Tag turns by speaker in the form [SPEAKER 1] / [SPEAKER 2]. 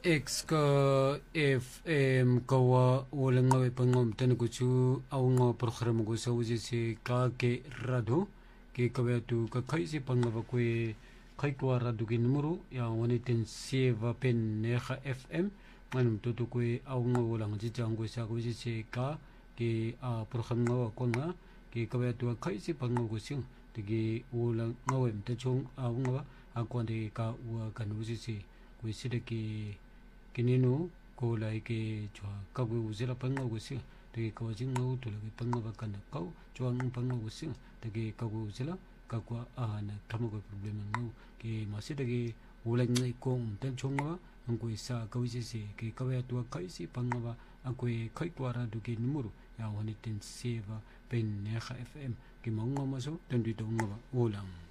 [SPEAKER 1] X ka FM kawa wala nga pangom tan ko chu aw nga program ko sa uji si ka ke rado ke kawa tu ka kai si pangaba ko kai ko rado ke numero ya woni ten seva pen ne kha FM manum to ko aw nga wala nga ji jang ko sa ko uji si ka ke program nga ko nga ke kawa tu kai si pangaba ko sing de wala nga wem ta chung aw nga ako de ka wa kan uji si ko si de kinino ko lai ke chwa ka gu uzela panga gu si de ko jing no tu le panga ba kan ka chwa ng panga gu si de ka gu uzela ka kwa na thama ko problem no ke ma si de ulang ngai kong tan chonga ang ko isa ka wi si ke ka wa tu ka si panga ba ang ko kai kwa ra du ke numero ya woni ten seva pen ne kha fm ke ma ngo ma so tan di dong ba ulang